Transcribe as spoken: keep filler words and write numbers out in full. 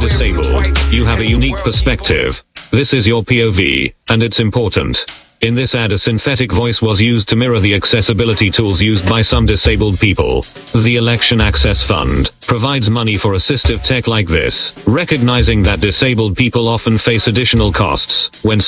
disabled, you have a unique perspective. This is your P O V, and it's important. In this ad, a synthetic voice was used to mirror the accessibility tools used by some disabled people. The Election Access Fund provides money for assistive tech like this, recognizing that disabled people often face additional costs when